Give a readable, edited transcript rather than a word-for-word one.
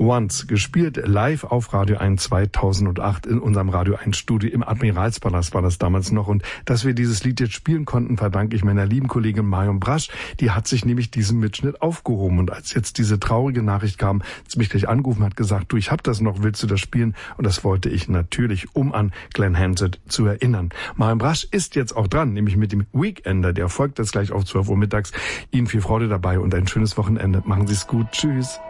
Once, gespielt live auf Radio 1 2008 in unserem Radio 1 Studio im Admiralspalast war das damals noch. Und dass wir dieses Lied jetzt spielen konnten, verdanke ich meiner lieben Kollegin Marion Brasch. Die hat sich nämlich diesen Mitschnitt aufgehoben. Und als jetzt diese traurige Nachricht kam, hat sie mich gleich angerufen, hat gesagt, du, ich hab das noch, willst du das spielen? Und das wollte ich natürlich, um an Glenn Hansard zu erinnern. Marion Brasch ist jetzt auch dran, nämlich mit dem Weekender. Der folgt jetzt gleich auf 12 Uhr mittags. Ihnen viel Freude dabei und ein schönes Wochenende. Machen Sie es gut. Tschüss.